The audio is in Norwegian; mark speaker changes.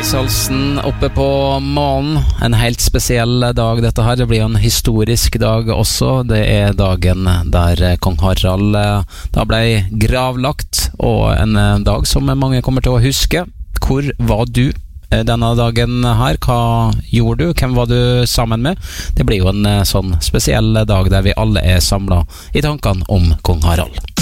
Speaker 1: Reishalsen oppe på månen. En helt spesiell dag dette her. Det blir en historisk dag også. Det dagen der kong Harald da ble gravlagt, og en dag som mange kommer til å huske. Hvor var du denne dagen her? Hva gjorde du? Hvem var du sammen med? Det blir jo en sånn spesiell dag der vi alle samlet i tankene om kong Harald.